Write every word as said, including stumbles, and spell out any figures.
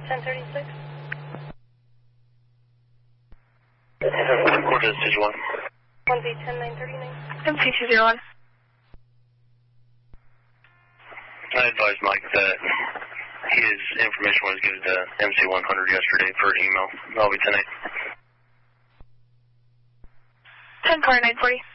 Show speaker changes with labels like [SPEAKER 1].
[SPEAKER 1] ten thirty-six.
[SPEAKER 2] What is stage one?
[SPEAKER 1] one B ten nine thirty-nine.
[SPEAKER 3] M C two zero one.
[SPEAKER 2] I advised Mike that his information was given to M C one hundred yesterday for email. That'll be tonight.
[SPEAKER 3] ten four nine forty.